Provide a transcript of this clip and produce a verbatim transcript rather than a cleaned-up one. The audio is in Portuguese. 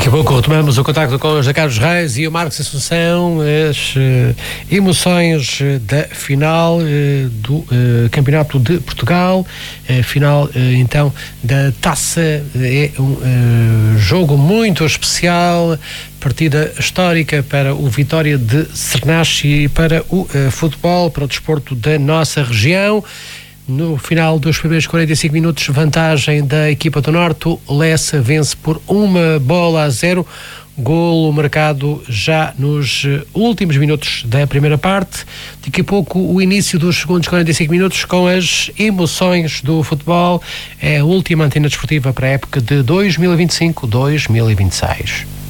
Daqui a pouco retomamos o contacto com o José Carlos Reis e o Marcos Assunção, as uh, emoções uh, da final uh, do uh, Campeonato de Portugal, uh, final uh, então da Taça. É um uh, jogo muito especial, partida histórica para o Vitória de Sernache e para o uh, futebol, para o desporto da nossa região. No final dos primeiros quarenta e cinco minutos, vantagem da equipa do Norte. O Lessa vence por uma bola a zero. Golo marcado já nos últimos minutos da primeira parte. Daqui a pouco o início dos segundos quarenta e cinco minutos com as emoções do futebol. É a última antena desportiva para a época de dois mil e vinte e cinco, dois mil e vinte e seis.